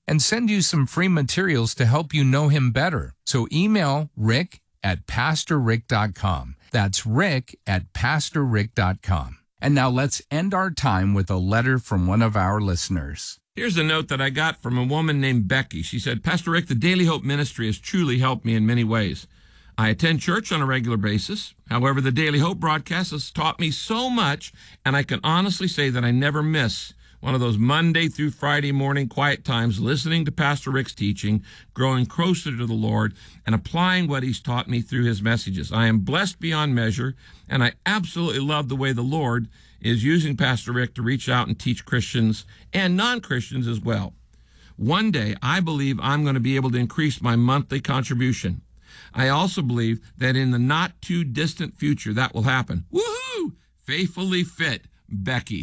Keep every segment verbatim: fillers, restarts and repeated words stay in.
and send you some free materials to help you know him better. So email rick at pastor rick dot com. That's rick at pastor rick dot com. And now let's end our time with a letter from one of our listeners. Here's a note that I got from a woman named Becky. She said, Pastor Rick, the Daily Hope Ministry has truly helped me in many ways. I attend church on a regular basis. However, the Daily Hope broadcast has taught me so much, and I can honestly say that I never miss one of those Monday through Friday morning quiet times listening to Pastor Rick's teaching, growing closer to the Lord, and applying what he's taught me through his messages. I am blessed beyond measure, and I absolutely love the way the Lord is using Pastor Rick to reach out and teach Christians and non-Christians as well. One day, I believe I'm going to be able to increase my monthly contribution. I also believe that in the not-too-distant future, that will happen. Woohoo! Faithfully fit. Becky.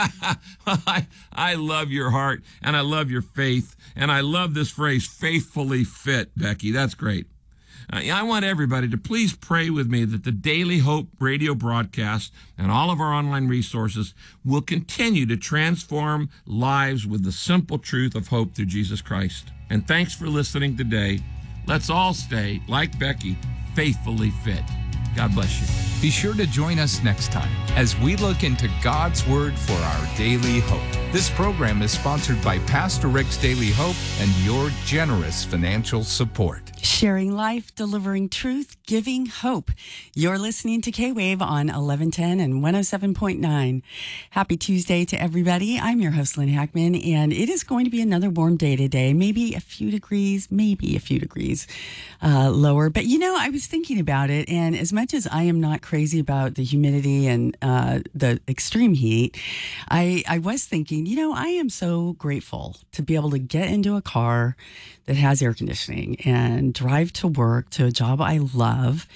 I, I love your heart, and I love your faith, and I love this phrase, faithfully fit, Becky. That's great. Uh, I want everybody to please pray with me that the Daily Hope radio broadcast and all of our online resources will continue to transform lives with the simple truth of hope through Jesus Christ. And thanks for listening today. Let's all stay, like Becky, faithfully fit. God bless you. Be sure to join us next time as we look into God's Word for our daily hope. This program is sponsored by Pastor Rick's Daily Hope and your generous financial support. Sharing life, delivering truth, giving hope. You're listening to K-Wave on eleven ten and one oh seven point nine. Happy Tuesday to everybody. I'm your host, Lynn Hackman, and it is going to be another warm day today. Maybe a few degrees, maybe a few degrees uh, lower. But, you know, I was thinking about it, and as much as I am not crazy about the humidity and uh, the extreme heat, I, I was thinking, you know, I am so grateful to be able to get into a car that has air conditioning and drive to work, to a job I love,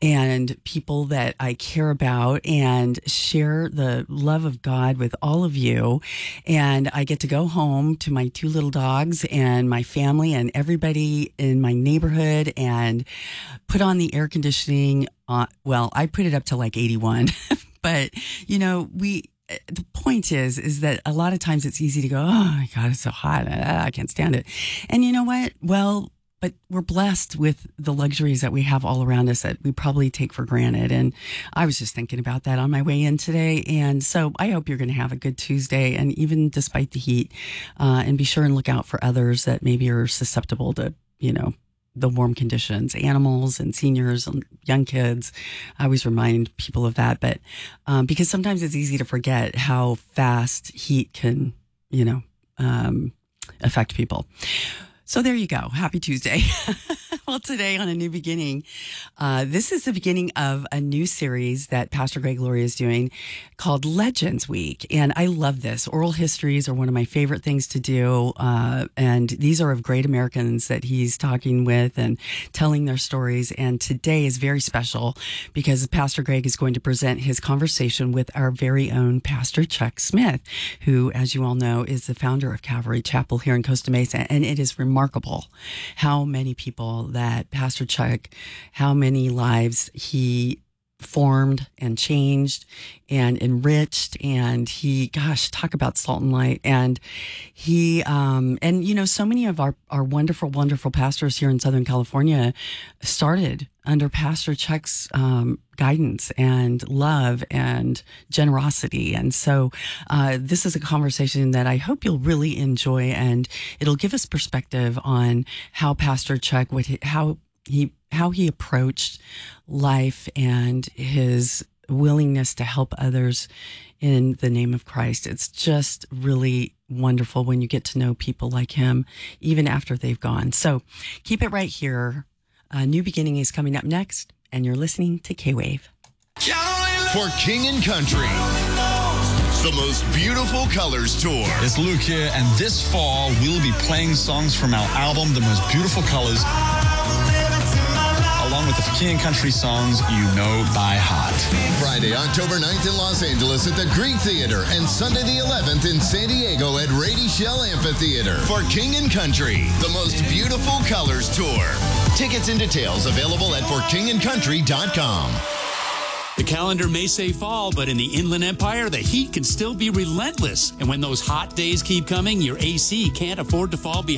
and people that I care about, and share the love of God with all of you. And I get to go home to my two little dogs and my family and everybody in my neighborhood and put on the air conditioning. Uh, well, I put it up to like eighty-one, but you know, we, the point is, is that a lot of times it's easy to go, oh my God, it's so hot. I can't stand it. And you know what? Well, but we're blessed with the luxuries that we have all around us that we probably take for granted. And I was just thinking about that on my way in today. And so I hope you're going to have a good Tuesday, and even despite the heat, uh, and be sure and look out for others that maybe are susceptible to, you know, the warm conditions, animals and seniors and young kids. I always remind people of that, but um, because sometimes it's easy to forget how fast heat can, you know, um, affect people. So there you go. Happy Tuesday. Well, today on A New Beginning, uh, this is the beginning of a new series that Pastor Greg Laurie is doing called Legends Week. And I love this. Oral histories are one of my favorite things to do. Uh, and these are of great Americans that he's talking with and telling their stories. And today is very special because Pastor Greg is going to present his conversation with our very own Pastor Chuck Smith, who, as you all know, is the founder of Calvary Chapel here in Costa Mesa. And it is remarkable how many people that Pastor Chuck, how many lives he formed and changed and enriched. And he, gosh, talk about salt and light. And he, um, and you know, so many of our, our wonderful, wonderful pastors here in Southern California started under Pastor Chuck's, um, guidance and love and generosity. And so, uh, this is a conversation that I hope you'll really enjoy, and it'll give us perspective on how Pastor Chuck, what he, how he, how he approached life and his willingness to help others in the name of Christ. It's just really wonderful when you get to know people like him, even after they've gone. So keep it right here. A New Beginning is coming up next, and you're listening to K-Wave. For King and Country, the most beautiful colors tour. It's Luke here, and this fall we'll be playing songs from our album, The Most Beautiful Colors, along with the King and Country songs you know by heart. Friday, October ninth in Los Angeles at the Greek Theater, and Sunday the eleventh in San Diego at Rady Shell Amphitheater. For King and Country, the most beautiful colors tour. Tickets and details available at for king and country dot com. The calendar may say fall, but in the Inland Empire, the heat can still be relentless. And when those hot days keep coming, your A C can't afford to fall behind.